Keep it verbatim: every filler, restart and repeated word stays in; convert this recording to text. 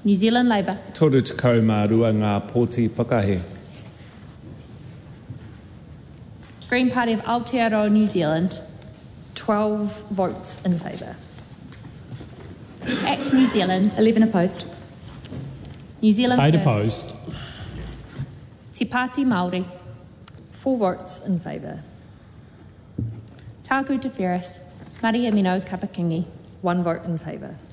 New Zealand Labour. Toru Takau mā rua ngā pōti whakahe. Green Party of Aotearoa New Zealand. twelve votes in favour. Act New Zealand. eleven opposed. New Zealand Eight First. opposed. Te Pāti Māori. Four votes in favour. Tāku Te Wheres. Maria Mino Kapakingi. One vote in favour.